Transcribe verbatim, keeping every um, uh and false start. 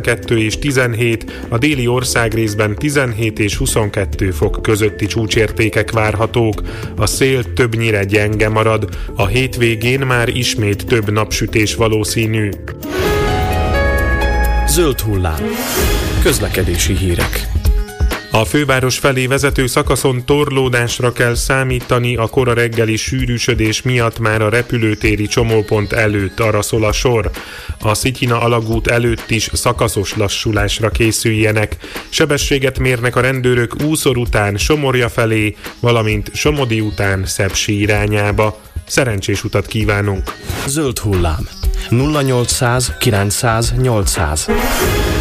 tizenkettő és tizenhét, a déli országrészben tizenhét és huszonkettő fok közötti csúcsértékek várhatók. A szél többnyire gyenge marad, a hétvégén már ismét több napsütés valószínű. Zöld hullám. Közlekedési hírek. A főváros felé vezető szakaszon torlódásra kell számítani, a kora reggeli sűrűsödés miatt már a repülőtéri csomópont előtt araszol a sor. A Szityina alagút előtt is szakaszos lassulásra készüljenek. Sebességet mérnek a rendőrök Úszor után Somorja felé, valamint Somodi után Szepsi irányába. Szerencsés utat kívánunk! Zöld hullám. nulla nyolcszáz kilencszáz nyolcszáz.